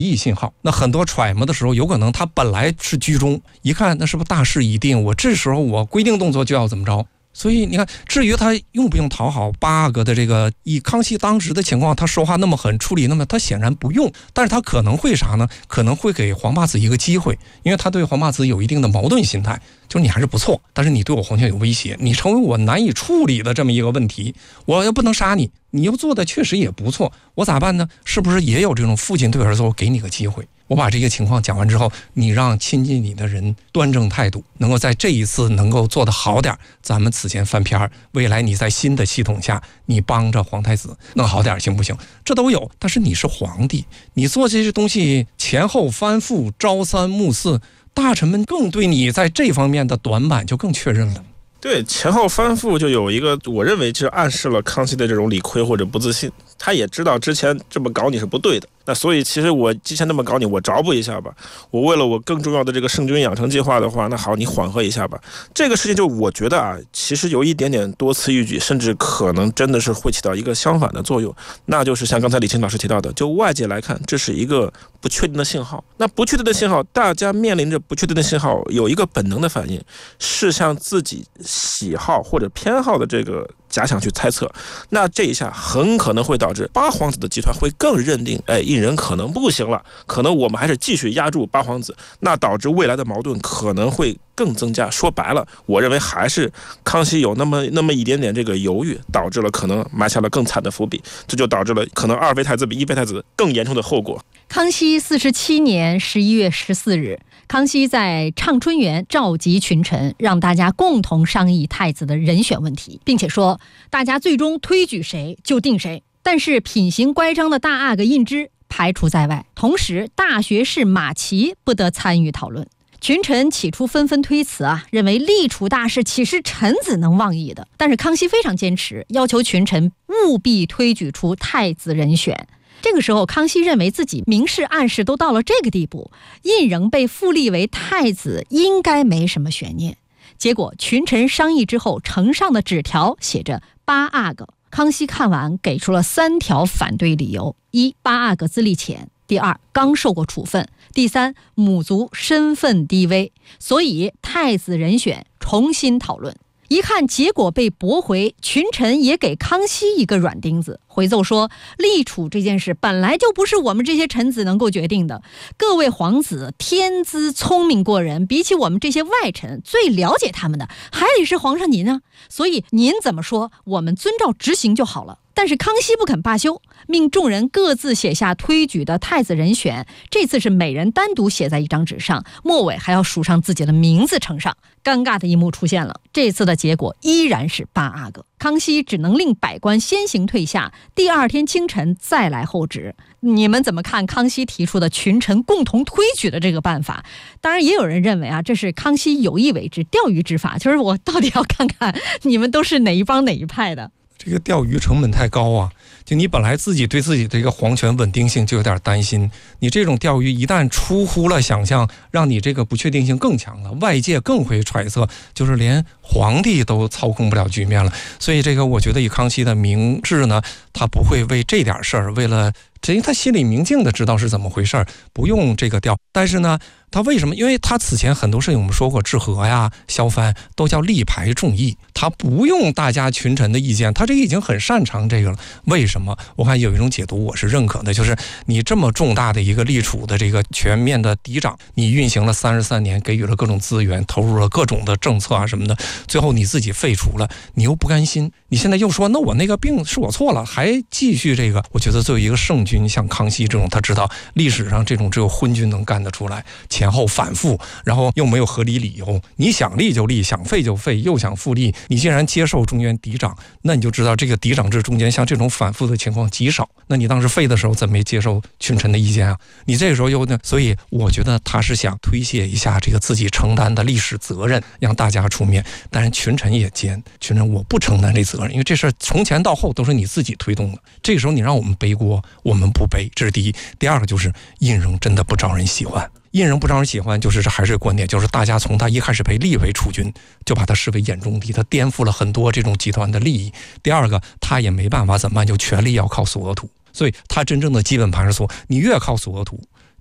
异信号。那很多揣摩的时候，有可能他本来是居中，一看那是不是大势已定，我这时候我规定动作就要怎么着。所以你看，至于他用不用讨好八阿哥的这个，以康熙当时的情况，他说话那么狠，处理那么，他显然不用。但是他可能会啥呢？可能会给皇八子一个机会，因为他对皇八子有一定的矛盾心态，就是你还是不错，但是你对我皇权有威胁，你成为我难以处理的这么一个问题，我又不能杀你，你又做的确实也不错，我咋办呢？是不是也有这种父亲对儿子，我给你个机会？我把这个情况讲完之后，你让亲近你的人端正态度，能够在这一次能够做得好点，咱们此前翻篇，未来你在新的系统下，你帮着皇太子弄好点行不行？这都有，但是你是皇帝，你做这些东西前后翻覆，朝三暮四，大臣们更对你在这方面的短板就更确认了。 对，前后翻覆就有一个，我认为就暗示了康熙的这种理亏或者不自信，他也知道之前这么搞你是不对的，那所以其实我之前那么搞你，我着补一下吧，我为了我更重要的这个圣君养成计划的话，那好，你缓和一下吧。这个事情就我觉得啊，其实有一点点多此一举，甚至可能真的是会起到一个相反的作用，那就是像刚才李青老师提到的，就外界来看，这是一个不确定的信号。那不确定的信号，大家面临着不确定的信号，有一个本能的反应是向自己喜好或者偏好的这个假想去猜测，那这一下很可能会导致八皇子的集团会更认定，胤仁可能不行了，可能我们还是继续压住八皇子，那导致未来的矛盾可能会更增加。说白了，我认为还是康熙有那么一点点这个犹豫，导致了可能埋下了更惨的伏笔，这就导致了可能二妃太子比一妃太子更严重的后果。 康熙47年11月14日，康熙在畅春园召集群臣，让大家共同商议太子的人选问题，并且说大家最终推举谁就定谁，但是品行乖张的大阿哥胤支排除在外，同时大学士马齐不得参与讨论。群臣起初纷纷推辞认为立储大事岂是臣子能妄议的，但是康熙非常坚持，要求群臣务必推举出太子人选。这个时候，康熙认为自己明示暗示都到了这个地步，胤仁被复立为太子应该没什么悬念。结果群臣商议之后，呈上的纸条写着八阿哥，康熙看完给出了3条反对理由：一、八阿哥资历浅；第二，刚受过处分；第三，母族身份低微，所以太子人选重新讨论。一看结果被驳回，群臣也给康熙一个软钉子，回奏说立储这件事本来就不是我们这些臣子能够决定的，各位皇子天资聪明过人，比起我们这些外臣，最了解他们的还得是皇上您啊，所以您怎么说我们遵照执行就好了。但是康熙不肯罢休，命众人各自写下推举的太子人选，这次是每人单独写在一张纸上，末尾还要署上自己的名字呈上。尴尬的一幕出现了，这次的结果依然是八阿哥。康熙只能令百官先行退下，第二天清晨再来候旨。你们怎么看康熙提出的群臣共同推举的这个办法？当然也有人认为这是康熙有意为之，钓鱼之法，就是我到底要看看你们都是哪一帮哪一派的。 这个钓鱼成本太高就你本来自己对自己的一个皇权稳定性就有点担心，你这种钓鱼一旦出乎了想象，让你这个不确定性更强了，外界更会揣测，就是连皇帝都操控不了局面了。所以这个我觉得以康熙的明智呢，他不会为这点事儿，为了因为他心里明镜的知道是怎么回事，不用这个调。但是呢，他为什么？因为他此前很多事情我们说过，治和呀、削藩都叫力排众议，他不用大家群臣的意见，他这已经很擅长这个了。为什么？我看有一种解读我是认可的，就是你这么重大的一个立储的这个全面的嫡长，你运行了33年，给予了各种资源，投入了各种的政策什么的，最后你自己废除了，你又不甘心，你现在又说那我那个病是我错了，还继续这个。我觉得作为一个圣君，像康熙这种，他知道历史上这种只有昏君能干得出来，前后反复，然后又没有合理理由，你想立就立，想废就废，又想复立，你既然接受中原嫡长，那你就知道这个嫡长制中间像这种反复的情况极少。那你当时废的时候怎么没接受群臣的意见你这个时候又呢？所以我觉得他是想推卸一下这个自己承担的历史责任，让大家出面。但是群臣也奸，群臣我不承担这责任，因为这事从前到后都是你自己推动的。这个时候你让我们背锅，我们不背，这是第一。第二个就是胤仁真的不招人喜欢。胤仁不招人喜欢，就是还是观点，就是大家从他一开始被立为储君，就把他视为眼中钉，他颠覆了很多这种集团的利益。第二个，他也没办法怎么办，就权力要靠索额图。所以他真正的基本盘是说，你越靠索额图，